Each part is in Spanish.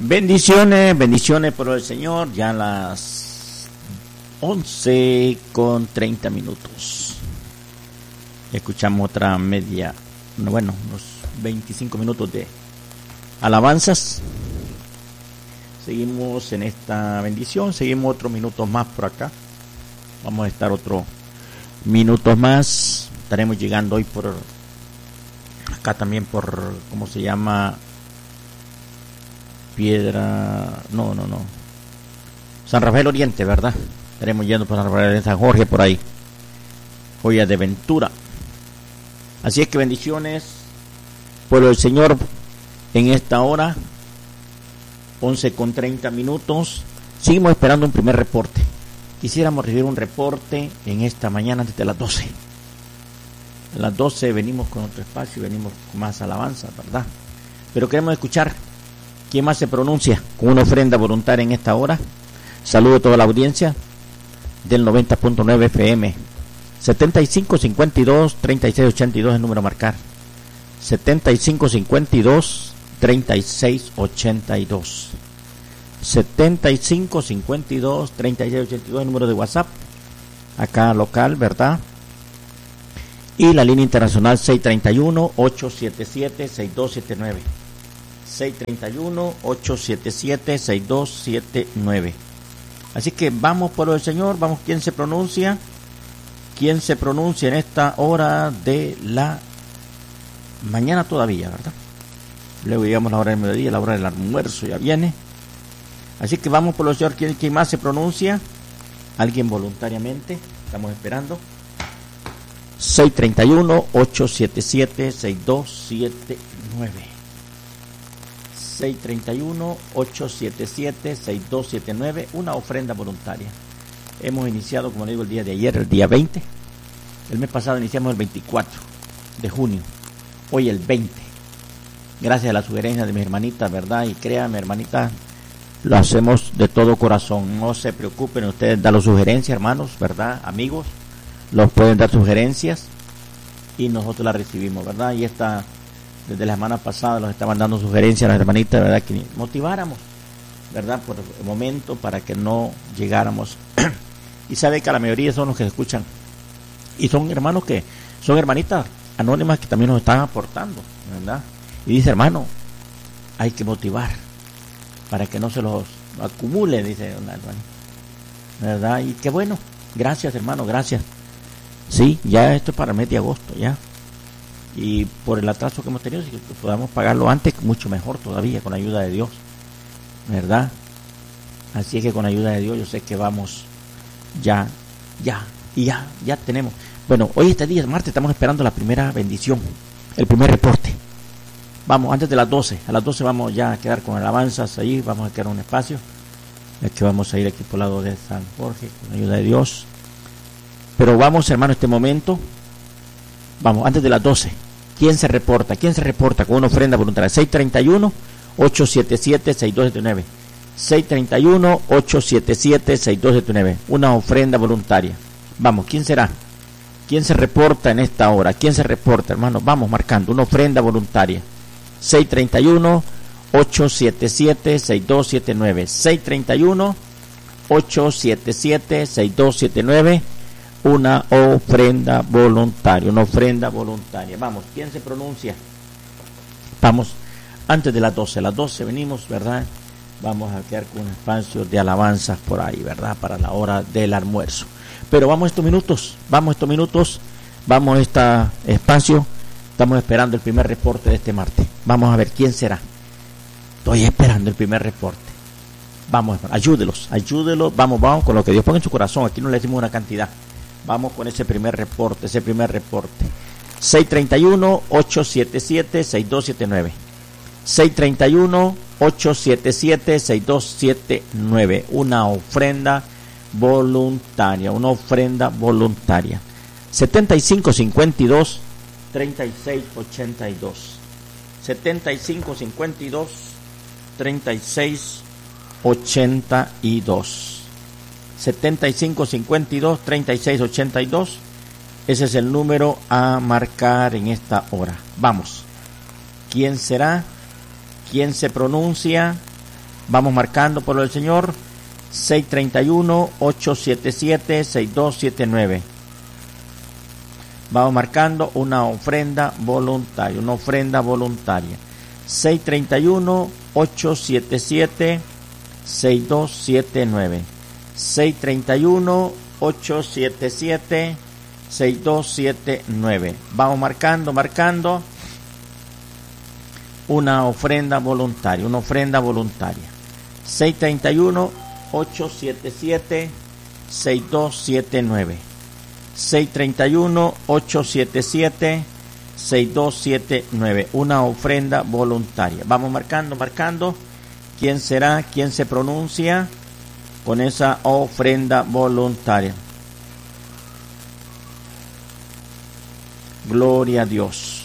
Bendiciones, bendiciones por el Señor. Ya a las 11:30. Escuchamos otra media, bueno, unos 25 minutos de alabanzas. Seguimos en esta bendición, seguimos otros minutos más por acá. Vamos a estar otros minutos más. Estaremos llegando hoy por acá también por, ¿cómo se llama? San Rafael Oriente, ¿verdad? Estaremos yendo por San Rafael Oriente, San Jorge, por ahí. Joya de Ventura. Así es que bendiciones por el Señor en esta hora. 11:30. Seguimos esperando un primer reporte. Quisiéramos recibir un reporte en esta mañana antes de las 12. A las 12 venimos con otro espacio y venimos con más alabanza, ¿verdad? Pero queremos escuchar quién más se pronuncia con una ofrenda voluntaria en esta hora. Saludo a toda la audiencia del 90.9 FM. 7552-3682 el número a marcar. 7552-3682. 7552-3682 el número de WhatsApp. Acá local, ¿verdad? Y la línea internacional 631-877-6279. 631-877-6279. Así que vamos por el Señor, vamos. ¿Quién se pronuncia? ¿Quién se pronuncia en esta hora de la mañana todavía, verdad? Luego llegamos a la hora del mediodía, la hora del almuerzo ya viene. Así que vamos por el Señor. ¿Quién más se pronuncia? Alguien voluntariamente. Estamos esperando. 631-877-6279. 631-877-6279, una ofrenda voluntaria. Hemos iniciado, como le digo, el día de ayer, el día 20. El mes pasado iniciamos el 24 de junio. Hoy el 20. Gracias a la sugerencia de mi hermanita, ¿verdad? Y créanme, hermanita, lo hacemos de todo corazón. No se preocupen, ustedes dan las sugerencias, hermanos, ¿verdad? Amigos, los pueden dar sugerencias y nosotros las recibimos, ¿verdad? Y desde la semana pasada nos estaban dando sugerencias a las hermanitas, ¿verdad? Que motiváramos, ¿verdad? Por el momento, para que no llegáramos. Y sabe que la mayoría son los que se escuchan. Y son hermanos que, son hermanitas anónimas que también nos están aportando, ¿verdad? Y dice, hermano, hay que motivar para que no se los acumule, dice una hermana, ¿verdad? Y qué bueno, gracias, hermano, gracias. Sí, ya esto es para el mes de agosto, ya. Y por el atraso que hemos tenido, si podamos pagarlo antes, mucho mejor todavía, con la ayuda de Dios, ¿verdad? Así es que con la ayuda de Dios yo sé que vamos ya tenemos. Bueno, hoy este día, martes, estamos esperando la primera bendición, el primer reporte. Vamos, antes de las 12, a las 12 vamos ya a quedar con alabanzas ahí, vamos a quedar un espacio, es que vamos a ir aquí por el lado de San Jorge, con la ayuda de Dios. Pero vamos, hermano, este momento, vamos, antes de las 12. ¿Quién se reporta? ¿Quién se reporta con una ofrenda voluntaria? 631-877-6279. 631-877-6279. Una ofrenda voluntaria. Vamos, ¿quién será? ¿Quién se reporta en esta hora? ¿Quién se reporta, hermano? Vamos marcando una ofrenda voluntaria. 631-877-6279. 631-877-6279. Una ofrenda voluntaria, Vamos, ¿quién se pronuncia? Vamos, antes de las 12, venimos, ¿verdad? Vamos a quedar con un espacio de alabanzas por ahí, ¿verdad? Para la hora del almuerzo. Pero vamos a este espacio. Estamos esperando el primer reporte de este martes. Vamos a ver quién será. Estoy esperando el primer reporte. Vamos, ayúdelos. Vamos con lo que Dios pone en su corazón. Aquí no le decimos una cantidad. Vamos con ese primer reporte. 631-877-6279. 631-877-6279. Una ofrenda voluntaria. 7552-3682. 7552-3682. 7552-3682. Ese es el número a marcar en esta hora. Vamos. ¿Quién será? ¿Quién se pronuncia? Vamos marcando por lo del Señor. 631-877-6279. Vamos marcando una ofrenda voluntaria. 631-877-6279. 631-877-6279. Vamos marcando una ofrenda voluntaria. 631-877-6279. 631-877-6279. Una ofrenda voluntaria. Vamos marcando. ¿Quién será? ¿Quién se pronuncia con esa ofrenda voluntaria? Gloria a Dios.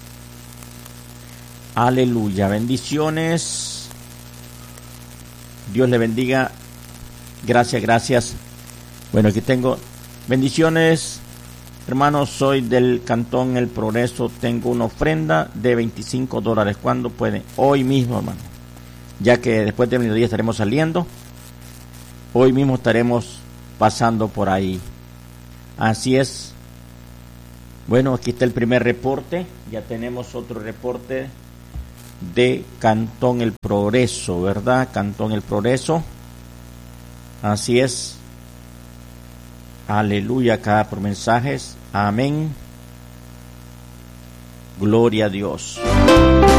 Aleluya. Bendiciones. Dios le bendiga. Gracias. Bueno, aquí tengo bendiciones. Hermanos, soy del Cantón El Progreso. Tengo una ofrenda de $25. ¿Cuándo pueden? Hoy mismo, hermano. Ya que después de mediodía estaremos saliendo. Hoy mismo estaremos pasando por ahí. Así es. Bueno, aquí está el primer reporte. Ya tenemos otro reporte de Cantón El Progreso, ¿verdad? Cantón El Progreso. Así es. Aleluya, acá por mensajes. Amén. Gloria a Dios.